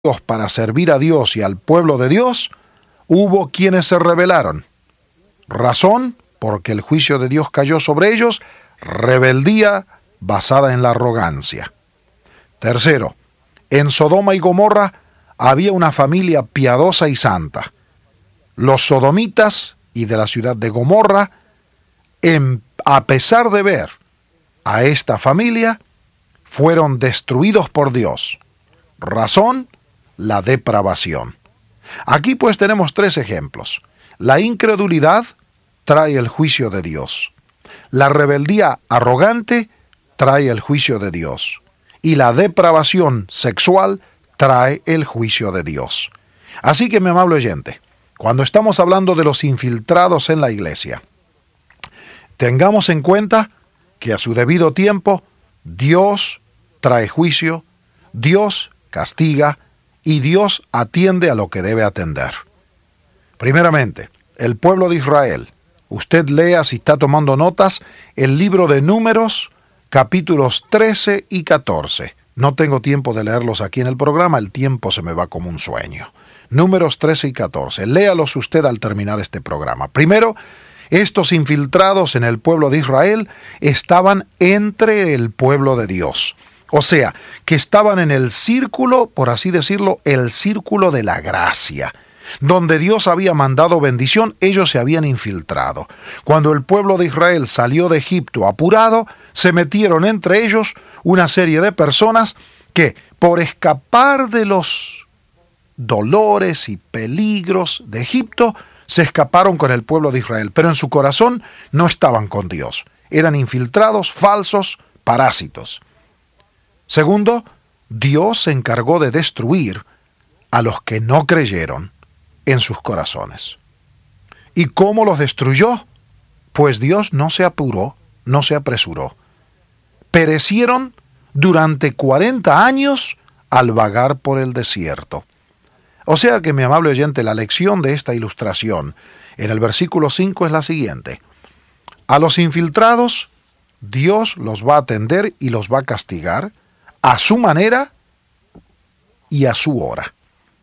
para servir a Dios y al pueblo de Dios, hubo quienes se rebelaron. Razón, porque el juicio de Dios cayó sobre ellos, rebeldía basada en la arrogancia. Tercero, en Sodoma y Gomorra había una familia piadosa y santa. Los sodomitas y de la ciudad de Gomorra, a pesar de ver a esta familia, fueron destruidos por Dios. Razón, la depravación. Aquí pues tenemos tres ejemplos. La incredulidad trae el juicio de Dios. La rebeldía arrogante trae el juicio de Dios. Y la depravación sexual trae el juicio de Dios. Así que, mi amable oyente, cuando estamos hablando de los infiltrados en la iglesia, tengamos en cuenta que a su debido tiempo Dios trae juicio, Dios castiga y Dios atiende a lo que debe atender. Primeramente, el pueblo de Israel. Usted lea, si está tomando notas, el libro de Números, capítulos 13 y 14. No tengo tiempo de leerlos aquí en el programa, el tiempo se me va como un sueño. Números 13 y 14. Léalos usted al terminar este programa. Primero, estos infiltrados en el pueblo de Israel estaban entre el pueblo de Dios. O sea, que estaban en el círculo, por así decirlo, el círculo de la gracia. Donde Dios había mandado bendición, ellos se habían infiltrado. Cuando el pueblo de Israel salió de Egipto apurado, se metieron entre ellos una serie de personas que, por escapar de los dolores y peligros de Egipto, se escaparon con el pueblo de Israel, pero en su corazón no estaban con Dios. Eran infiltrados, falsos, parásitos. Segundo, Dios se encargó de destruir a los que no creyeron en sus corazones. ¿Y cómo los destruyó? Pues Dios no se apuró, no se apresuró. Perecieron durante 40 años al vagar por el desierto. O sea que, mi amable oyente, la lección de esta ilustración en el versículo 5 es la siguiente. A los infiltrados, Dios los va a atender y los va a castigar a su manera y a su hora.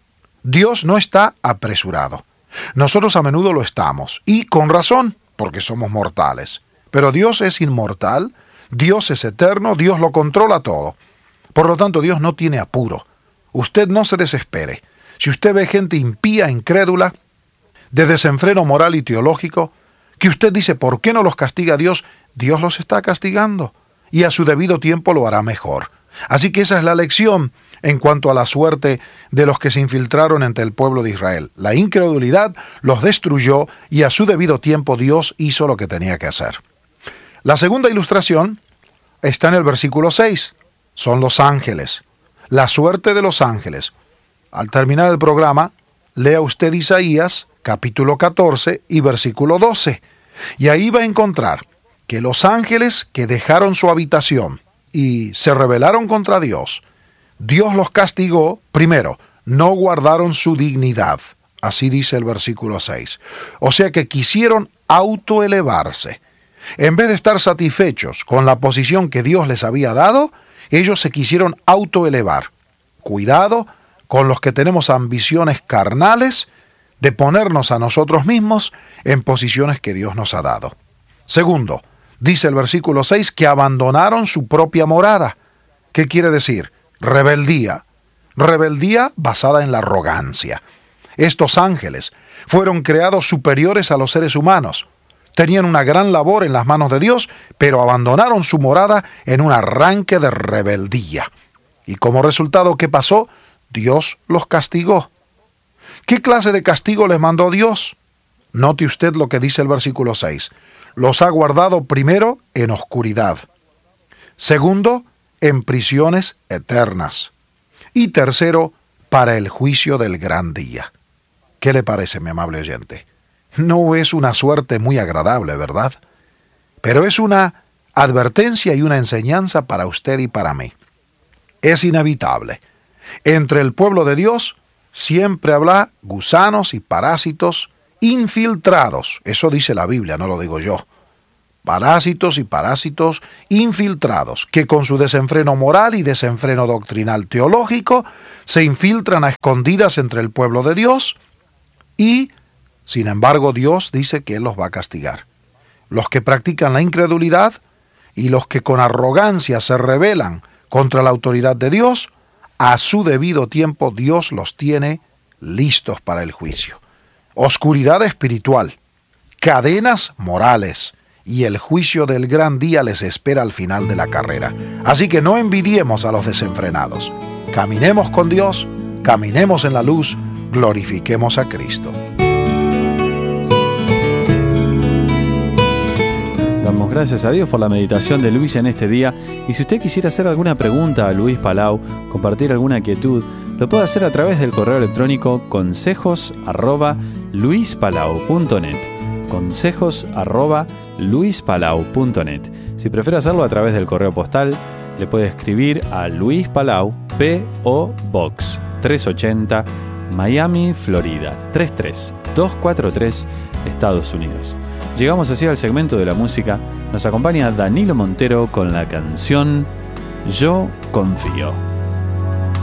Dios no está apresurado. Nosotros a menudo lo estamos, y con razón, porque somos mortales. Pero Dios es inmortal, Dios es eterno, Dios lo controla todo. Por lo tanto, Dios no tiene apuro. Usted no se desespere. Si usted ve gente impía, incrédula, de desenfreno moral y teológico, que usted dice, ¿por qué no los castiga Dios? Dios los está castigando, y a su debido tiempo lo hará mejor. Así que esa es la lección en cuanto a la suerte de los que se infiltraron entre el pueblo de Israel. La incredulidad los destruyó y a su debido tiempo Dios hizo lo que tenía que hacer. La segunda ilustración está en el versículo 6. Son los ángeles. La suerte de los ángeles. Al terminar el programa, lea usted Isaías, capítulo 14 y versículo 12. Y ahí va a encontrar que los ángeles que dejaron su habitación y se rebelaron contra Dios, Dios los castigó. Primero, no guardaron su dignidad. Así dice el versículo 6. O sea que quisieron autoelevarse. En vez de estar satisfechos con la posición que Dios les había dado, ellos se quisieron autoelevar. Cuidado con los que tenemos ambiciones carnales de ponernos a nosotros mismos en posiciones que Dios nos ha dado. Segundo, dice el versículo 6 que abandonaron su propia morada. ¿Qué quiere decir? Rebeldía. Rebeldía basada en la arrogancia. Estos ángeles fueron creados superiores a los seres humanos. Tenían una gran labor en las manos de Dios, pero abandonaron su morada en un arranque de rebeldía. Y como resultado, ¿qué pasó? Dios los castigó. ¿Qué clase de castigo les mandó Dios? Note usted lo que dice el versículo 6. Los ha guardado primero en oscuridad. Segundo, en prisiones eternas. Y tercero, para el juicio del gran día. ¿Qué le parece, mi amable oyente? No es una suerte muy agradable, ¿verdad? Pero es una advertencia y una enseñanza para usted y para mí. Es inevitable. Entre el pueblo de Dios siempre habrá gusanos y parásitos infiltrados. Eso dice la Biblia, no lo digo yo. parásitos y parásitos infiltrados, que con su desenfreno moral y desenfreno doctrinal teológico se infiltran a escondidas entre el pueblo de Dios y, sin embargo, Dios dice que Él los va a castigar. Los que practican la incredulidad y los que con arrogancia se rebelan contra la autoridad de Dios, a su debido tiempo Dios los tiene listos para el juicio. Oscuridad espiritual, cadenas morales y el juicio del gran día les espera al final de la carrera. Así que no envidiemos a los desenfrenados. Caminemos con Dios, caminemos en la luz, glorifiquemos a Cristo. Damos gracias a Dios por la meditación de Luis en este día. Y si usted quisiera hacer alguna pregunta a Luis Palau, compartir alguna quietud, lo puede hacer a través del correo electrónico consejos@luispalau.net. consejos@luispalau.net. Si prefiere hacerlo a través del correo postal, le puede escribir a Luis Palau, P.O. Box 380, Miami, Florida 33243, Estados Unidos. Llegamos así al segmento de la música. Nos acompaña Danilo Montero con la canción Yo Confío.